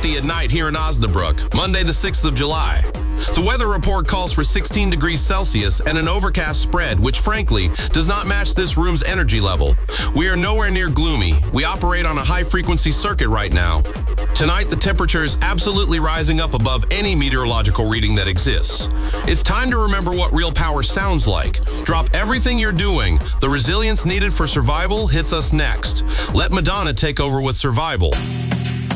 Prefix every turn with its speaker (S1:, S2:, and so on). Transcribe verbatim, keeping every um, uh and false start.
S1: fifty at night here in Osnabrück, Monday the sixth of July. The weather report calls for sixteen degrees Celsius and an overcast spread, which frankly does not match this room's energy level. We are nowhere near gloomy. We operate on a high-frequency circuit right now. Tonight, the temperature is absolutely rising up above any meteorological reading that exists. It's time to remember what real power sounds like. Drop everything you're doing. The resilience needed for survival hits us next. Let Madonna take over with Survival.